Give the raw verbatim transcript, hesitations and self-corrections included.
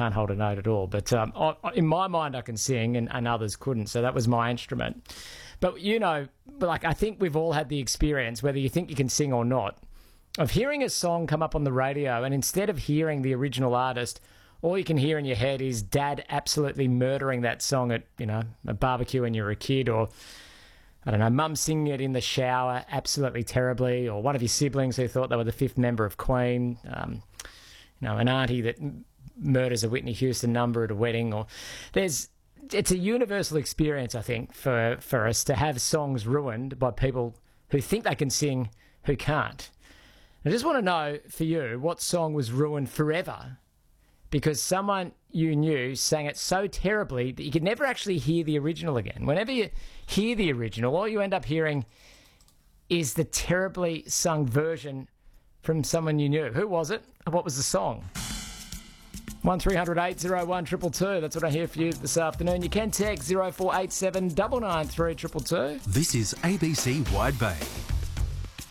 can't hold a note at all. But um, I, in my mind, I can sing, and, and others couldn't. So that was my instrument. But, you know, like I think we've all had the experience, whether you think you can sing or not, of hearing a song come up on the radio, and instead of hearing the original artist, all you can hear in your head is dad absolutely murdering that song at, you know, a barbecue when you were a kid, or, I don't know, mum singing it in the shower absolutely terribly, or one of your siblings who thought they were the fifth member of Queen, um, you know, an auntie that m- murders a Whitney Houston number at a wedding, or there's, it's a universal experience, I think, for, for us to have songs ruined by people who think they can sing who can't. I just want to know, for you, what song was ruined forever because someone you knew sang it so terribly that you could never actually hear the original again. Whenever you hear the original, all you end up hearing is the terribly sung version from someone you knew. Who was it? What was the song? one three hundred eight oh one two two two. That's what I hear for you this afternoon. You can text oh four eight seven nine nine three two two two. This is A B C Wide Bay.